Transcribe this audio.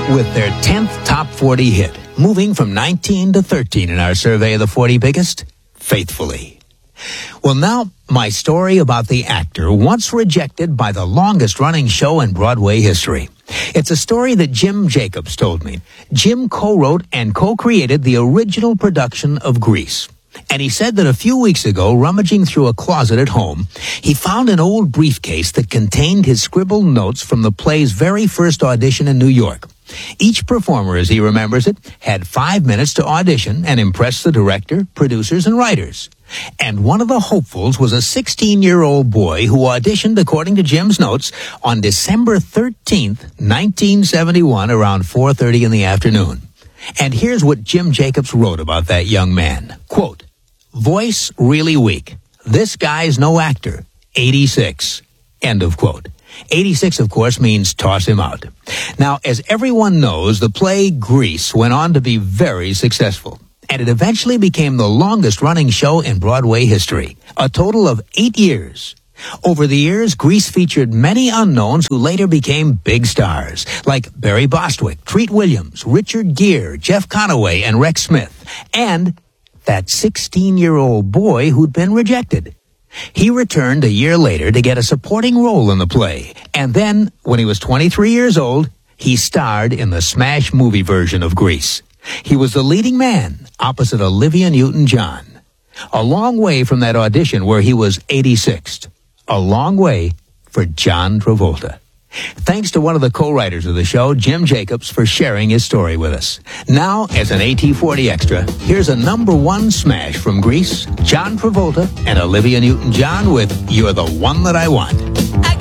with their 10th top 40 hit, moving from 19 to 13 in our survey of the 40 biggest, Faithfully. Well, now, my story about the actor once rejected by the longest-running show in Broadway history. It's a story that Jim Jacobs told me. Jim co-wrote and co-created the original production of Grease. And he said that a few weeks ago, rummaging through a closet at home, he found an old briefcase that contained his scribbled notes from the play's very first audition in New York. Each performer, as he remembers it, had 5 minutes to audition and impress the director, producers, and writers. And one of the hopefuls was a 16-year-old boy who auditioned, according to Jim's notes, on December 13th, 1971, around 4:30 in the afternoon. And here's what Jim Jacobs wrote about that young man. Quote, "Voice really weak. This guy's no actor. 86. End of quote. 86, of course, means toss him out. Now, as everyone knows, the play Grease went on to be very successful. And it eventually became the longest-running show in Broadway history, a total of 8 years. Over the years, Grease featured many unknowns who later became big stars, like Barry Bostwick, Treat Williams, Richard Gere, Jeff Conaway, and Rex Smith, and that 16-year-old boy who'd been rejected. He returned a year later to get a supporting role in the play, and then, when he was 23 years old, he starred in the smash movie version of Grease. He was the leading man opposite Olivia Newton-John. A long way from that audition where he was 86th. A long way for John Travolta. Thanks to one of the co-writers of the show, Jim Jacobs, for sharing his story with us. Now, as an AT40 extra, here's a #1 smash from Grease, John Travolta and Olivia Newton-John with You're the One That I Want.